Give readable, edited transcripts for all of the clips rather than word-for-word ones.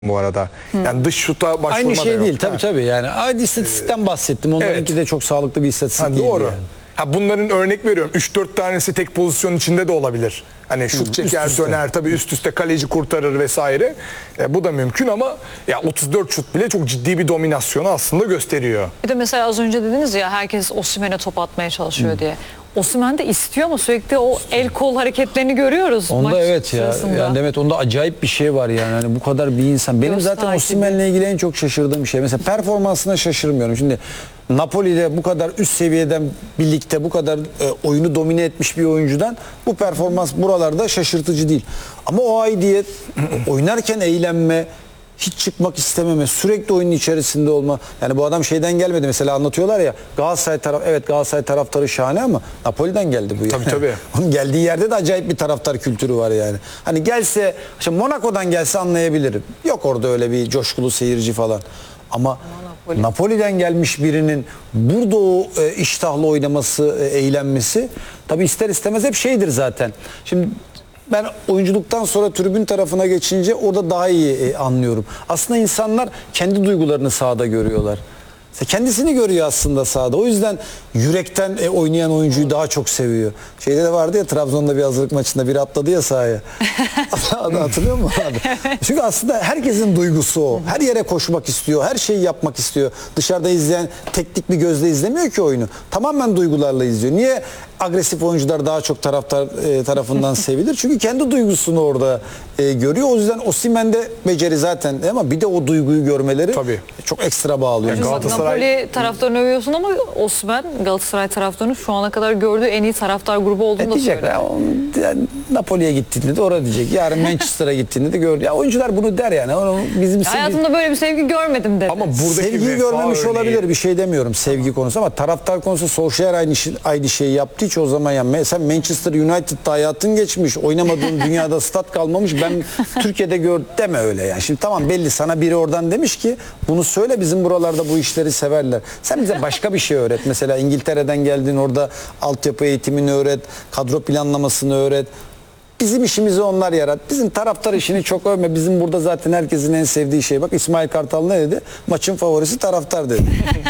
bu arada. Yani dış şuta başvurma Aynı da şey yok. değil tabii yani. Aynı istatistikten bahsettim. Onlarınki Evet. de çok sağlıklı bir istatistik değil. Doğru. Yani. Ha, bunların örnek veriyorum. 3-4 tanesi tek pozisyon içinde de olabilir. Hani şut çeker, üst üste. döner, tabii üst üste kaleci kurtarır vesaire. Bu da mümkün ama ya 34 şut bile çok ciddi bir dominasyonu aslında gösteriyor. Bir de mesela az önce dediniz ya herkes Osimhen'e top atmaya çalışıyor diye. Osimhen de istiyor ama sürekli o el kol hareketlerini görüyoruz. Onda maç evet ya. sırasında. Yani Demet onda acayip bir şey var yani. Hani bu kadar bir insan. Benim Göz zaten takibi. Osimhen'le ilgili en çok şaşırdığım şey. Mesela performansına şaşırmıyorum. Şimdi Napoli'de bu kadar üst seviyeden birlikte bu kadar oyunu domine etmiş bir oyuncudan bu performans buralarda şaşırtıcı değil. Ama o aidiyet, oynarken eğlenme, hiç çıkmak istememe, sürekli oyunun içerisinde olma. Yani bu adam şeyden gelmedi. Mesela anlatıyorlar ya Galatasaray taraftarı şahane ama Napoli'den geldi bu. Tabii, tabii. Onun geldiği yerde de acayip bir taraftar kültürü var yani. Hani gelse, işte Monaco'dan gelse anlayabilirim. Yok orada öyle bir coşkulu seyirci falan. Ama Napoli'den gelmiş birinin burada o iştahlı oynaması, eğlenmesi tabii ister istemez hep şeydir zaten. Şimdi ben oyunculuktan sonra tribün tarafına geçince orada daha iyi anlıyorum. Aslında insanlar kendi duygularını sahada görüyorlar. Kendisini görüyor aslında sahada. O yüzden yürekten oynayan oyuncuyu daha çok seviyor. Şeyde de vardı ya, Trabzon'da bir hazırlık maçında biri atladı ya sahaya. Hatırlıyor musun abi? Çünkü aslında herkesin duygusu o. Her yere koşmak istiyor. Her şeyi yapmak istiyor. Dışarıda izleyen teknik bir gözle izlemiyor ki oyunu. Tamamen duygularla izliyor. Niye agresif oyuncular daha çok taraftar tarafından sevilir? Çünkü kendi duygusunu orada görüyor. O yüzden Osimhen'de beceri zaten ama bir de o duyguyu görmeleri Tabii. çok ekstra bağlıyor. Yani Napoli taraftarını övüyorsun ama Osimhen Galatasaray taraftarının şu ana kadar gördüğü en iyi taraftar grubu olduğunu da Diyecek söylüyor. yani Napoli'ye gittiğinde de orada diyecek. Yarın Manchester'a gittiğinde de gördü. Ya oyuncular bunu der yani. Bizim Hayatımda böyle bir sevgi görmedim dedi. Ama buradaki sevgiyi vefa görmemiş örneği- olabilir, bir şey demiyorum sevgi konusu ama taraftar konusu Solskjaer aynı şeyi yaptı hiç o zaman ya. Mesela Manchester United'da hayatın geçmiş, oynamadığın dünyada stat kalmamış, ben Türkiye'de gör deme öyle yani. Şimdi tamam, belli sana biri oradan demiş ki bunu söyle, bizim buralarda bu işleri severler. Sen bize başka bir şey öğret. Mesela İngiltere'den geldin, orada altyapı eğitimini öğret, kadro planlamasını öğret. Bizim işimizi onlar yarat. Bizim taraftar işini çok övme. Bizim burada zaten herkesin en sevdiği şey. Bak İsmail Kartal ne dedi? Maçın favorisi taraftar dedi.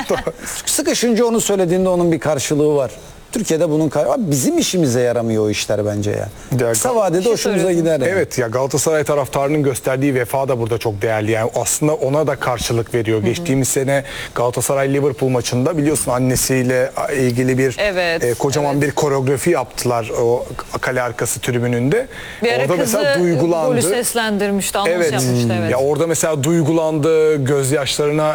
Sıkışınca onu söylediğinde onun bir karşılığı var. Türkiye'de bunun bizim işimize yaramıyor o işler bence ya. Kısa vadede hoşumuza gider yani. Evet ya, Galatasaray taraftarının gösterdiği vefa da burada çok değerli. Yani aslında ona da karşılık veriyor. Geçtiğimiz sene Galatasaray Liverpool maçında biliyorsun annesiyle ilgili bir kocaman bir koreografi yaptılar o kale arkası tribününde. Bir ara orada kızı mesela duygulandı. golü seslendirmişti, anons yapmıştı. Evet. Ya orada mesela duygulandı, gözyaşlarına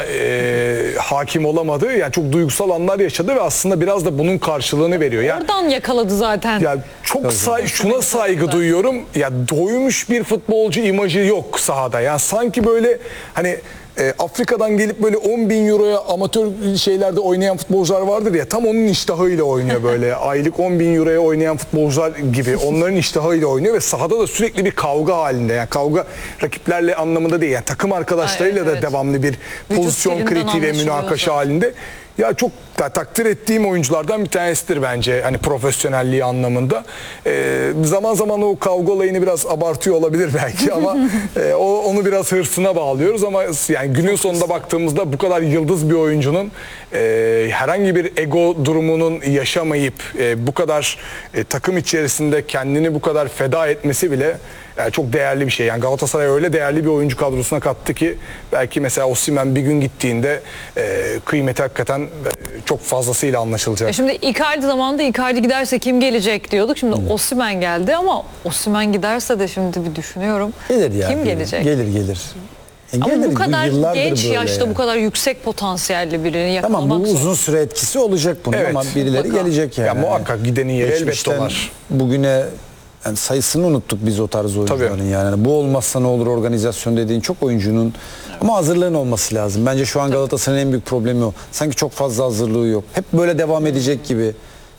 hakim olamadı. Yani çok duygusal anlar yaşadı ve aslında biraz da bunun karşılığını veriyor. Yani Oradan yakaladı zaten. ya çok şuna saygı duyuyorum. Ya doymuş bir futbolcu imajı yok sahada. Yani sanki böyle hani Afrika'dan gelip böyle 10 bin euroya amatör şeylerde oynayan futbolcular vardır ya, tam onun iştahıyla oynuyor böyle. Aylık 10 bin euroya oynayan futbolcular gibi onların iştahıyla oynuyor ve sahada da sürekli bir kavga halinde. Yani kavga rakiplerle anlamında değil. Yani takım arkadaşlarıyla da devamlı bir pozisyon dilinden kritiği ve anlaşılıyor münakaşa zaten. halinde. Ya çok takdir ettiğim oyunculardan bir tanesidir bence, hani profesyonelliği anlamında. Zaman zaman o kavga olayını biraz abartıyor olabilir belki ama onu biraz hırsına bağlıyoruz ama yani günün sonunda baktığımızda bu kadar yıldız bir oyuncunun herhangi bir ego durumunun yaşamayıp bu kadar takım içerisinde kendini bu kadar feda etmesi bile yani çok değerli bir şey. Yani Galatasaray öyle değerli bir oyuncu kadrosuna kattı ki belki mesela Osimhen bir gün gittiğinde kıymeti hakikaten çok fazlasıyla anlaşılacak. Şimdi Icardi zamanında Icardi giderse kim gelecek diyorduk. Şimdi Osimhen geldi ama Osimhen giderse de şimdi bir düşünüyorum. Gelir ya. Kim gelecek? Gelir. Ama Gelir, bu kadar yıllardır genç böyle yaşta yani. bu kadar yüksek potansiyelli birini yakalamak Tamam, bu zor. uzun süre etkisi olacak bunun ama birileri mutlaka. gelecek yani. Ya muhakkak gidenin yeri elbette Geçmişten var. bugüne yani sayısını unuttuk biz o tarz oyuncuların yani. Bu olmazsa ne olur organizasyon dediğin çok oyuncunun ama hazırlığın olması lazım. Bence şu an Galatasaray'ın en büyük problemi o. Sanki çok fazla hazırlığı yok. Hep böyle devam edecek gibi.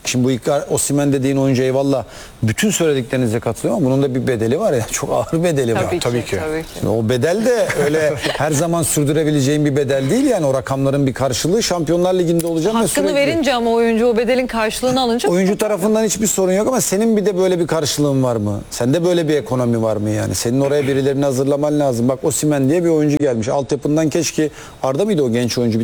Şimdi bu Icardi, Osimhen dediğin oyuncu eyvallah bütün söylediklerinize katılıyorum ama bunun da bir bedeli var ya, çok ağır bedeli var. Tabii ki. Şimdi o bedel de öyle her zaman sürdürebileceğin bir bedel değil yani, o rakamların bir karşılığı Şampiyonlar Ligi'nde olacak ve Hakkını sürekli. verince ama oyuncu o bedelin karşılığını alınca Oyuncu tarafından hiçbir sorun yok ama senin bir de böyle bir karşılığın var mı? Sende böyle bir ekonomi var mı yani? Senin oraya birilerini hazırlaman lazım. Bak Osimhen diye bir oyuncu gelmiş. Altyapından keşke, Arda mıydı o genç oyuncu,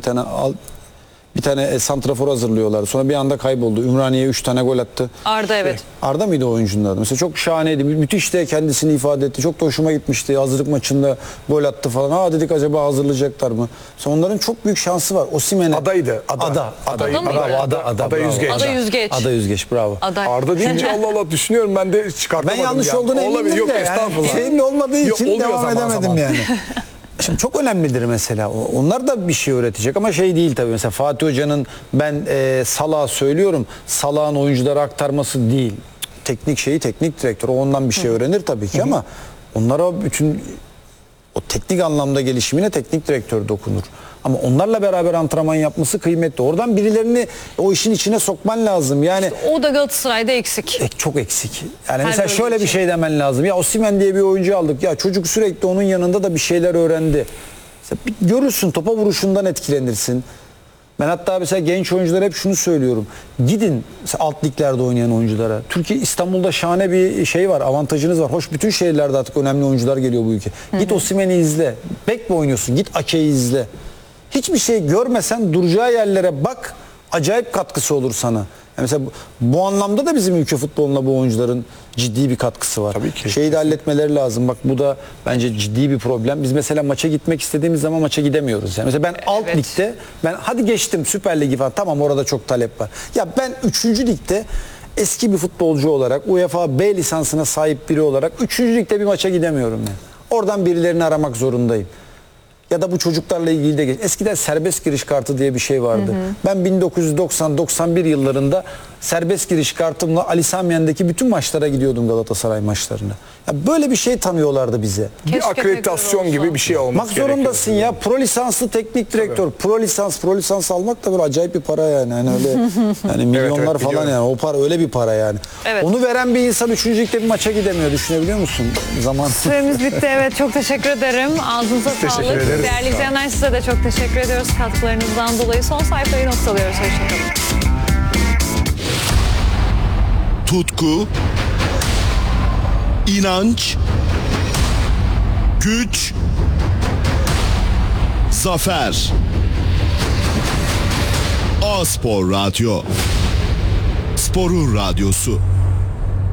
bir tane santrafor hazırlıyorlar. Sonra bir anda kayboldu. Ümraniye'ye 3 tane gol attı. Arda evet. Arda mıydı o oyuncunun adı? Mesela çok şahaneydi. Müthiş de kendisini ifade etti. Çok da hoşuma gitmişti. Hazırlık maçında gol attı falan. Dedik acaba hazırlayacaklar mı? Mesela onların çok büyük şansı var. Osimhen'e. Adaydı. Ada mıydı? bravo. Ada Ada bravo. Yüzgeç. Ada Yüzgeç. Ada Yüzgeç bravo. Aday. Arda deyince Allah Allah düşünüyorum, ben de Ben çıkartamadım. yanlış yani. olduğunu Olabilir. eminim Yok de yani, estağfurullah. şeyin olmadığı Yok, için oluyor devam zaman edemedim zaman. yani. Şimdi çok önemlidir mesela. Onlar da bir şey öğretecek ama şey değil tabii. Mesela Fatih Hoca'nın ben Salah'a söylüyorum. Salah'ın oyunculara aktarması değil. Teknik şeyi teknik direktör. O ondan bir şey öğrenir tabii ki ama onlara bütün o teknik anlamda gelişimine teknik direktör dokunur. Ama onlarla beraber antrenman yapması kıymetli. Oradan birilerini o işin içine sokman lazım. Yani O da Galatasaray'da eksik. çok eksik. Yani Her mesela böyle şöyle bir için. şey demen lazım. Ya Osimhen diye bir oyuncu aldık. Ya çocuk sürekli onun yanında da bir şeyler öğrendi. Mesela görürsün, topa vuruşundan etkilenirsin. Ben hatta mesela genç oyunculara hep şunu söylüyorum. Gidin mesela alt liglerde oynayan oyunculara. Türkiye, İstanbul'da şahane bir şey var, avantajınız var. Hoş, bütün şehirlerde artık önemli oyuncular geliyor bu ülke. Git Osimhen'i izle. Bek mi oynuyorsun? Git Ake'yi izle. Hiçbir şey görmesen duracağı yerlere bak. Acayip katkısı olur sana. Yani mesela bu anlamda da bizim ülke futboluna bu oyuncuların ciddi bir katkısı var. Tabii ki. Şeyi de halletmeleri lazım. Bak bu da bence ciddi bir problem. Biz mesela maça gitmek istediğimiz zaman maça gidemiyoruz. Yani mesela ben alt Evet. ligde, ben hadi geçtim Süper Ligi falan, tamam orada çok talep var. Ya ben 3. ligde eski bir futbolcu olarak, UEFA B lisansına sahip biri olarak 3. ligde bir maça gidemiyorum yani. Oradan birilerini aramak zorundayım. Ya da bu çocuklarla ilgili de eskiden serbest giriş kartı diye bir şey vardı. Ben 1990-91 yıllarında serbest giriş kartımla Ali Sami Yen'deki bütün maçlara gidiyordum, Galatasaray maçlarına. Ya böyle bir şey tanıyorlardı bize. Keşke Bir akreditasyon tekrar olsa. gibi bir şey olması Olmak zorundasın gerekiyor. ya. Pro lisanslı teknik direktör. Pro lisans almak da böyle acayip bir para yani. Yani öyle yani milyonlar evet, falan biliyorum. yani. O para öyle bir para yani. Evet. Onu veren bir insan 3. ligde bir maça gidemiyor. Düşünebiliyor musun? Zaman. Süremiz bitti. Evet, çok teşekkür ederim. Ağzınıza Teşekkür sağlık. ederiz. Değerli izleyenler, size de çok teşekkür ediyoruz katkılarınızdan dolayı. Son sayfayı noktalıyoruz. Hoşçakalın. Tutku, inanç, güç, zafer. A-Spor Radyo. Sporun radyosu.